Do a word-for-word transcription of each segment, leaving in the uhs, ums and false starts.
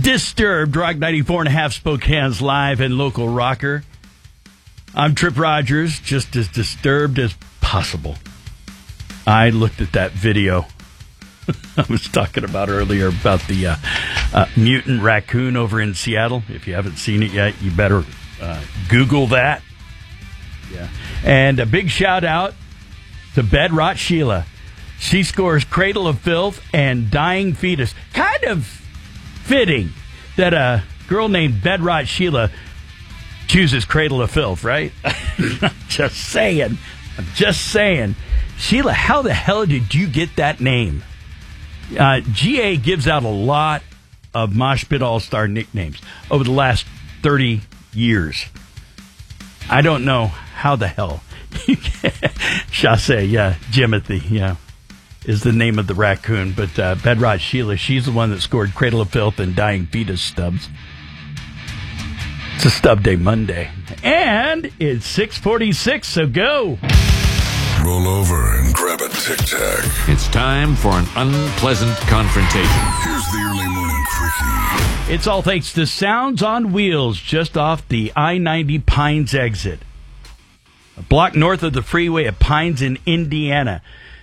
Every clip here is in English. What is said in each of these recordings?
Disturbed, Rock ninety-four and a half, Spokane's live and local rocker. I'm Trip Rogers, just as disturbed as possible. I looked at that video I was talking about earlier about the uh, uh, mutant raccoon over in Seattle. If you haven't seen it yet, you better uh, Google that. Yeah. And a big shout out to Bedrot Sheila. She scores Cradle of Filth and Dying Fetus. Kind of fitting that a girl named Bedrot Sheila chooses Cradle of Filth, right? Just saying. I'm just saying. Sheila, how the hell did you get that name? Uh, G A gives out a lot of Mosh Pit All-Star nicknames over the last thirty years. I don't know how the hell. Chasse, yeah. Jimothy, yeah, is the name of the raccoon. But uh, Bedrot Sheila, she's the one that scored Cradle of Filth and Dying Fetus stubs. It's a Stub Day Monday. And it's six forty-six, so go. Roll over and grab a Tic Tac. It's time for an unpleasant confrontation. Here's the early morning quickie. It's all thanks to Sounds on Wheels, just off the I ninety Pines exit. A block north of the freeway at Pines in Indiana.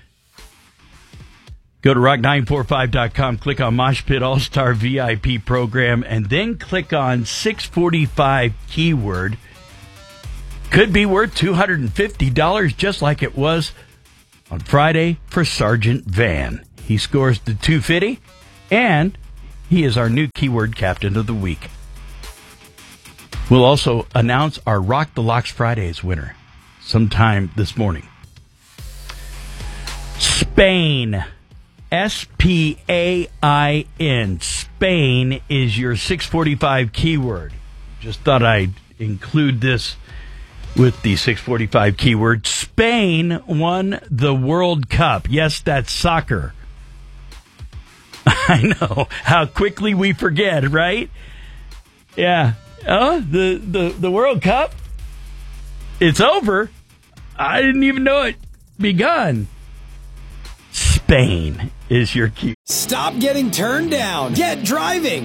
Go to rock nine forty-five dot com, click on Mosh Pit All-Star V I P program, and then click on six forty-five keyword. Could be worth two hundred fifty dollars, just like it was on Friday for Sergeant Van. He scores the two fifty, and he is our new keyword captain of the week. We'll also announce our Rock the Locks Fridays winner sometime this morning. Spain. S P A I N. Spain is your six forty-five keyword. Just thought I'd include this with the six forty-five keyword. Spain won the World Cup. Yes, that's soccer. I know. How quickly we forget, right? Yeah. Oh, the, the, the World Cup? It's over. I didn't even know it begun. Spain is your key. Stop getting turned down. Get driving.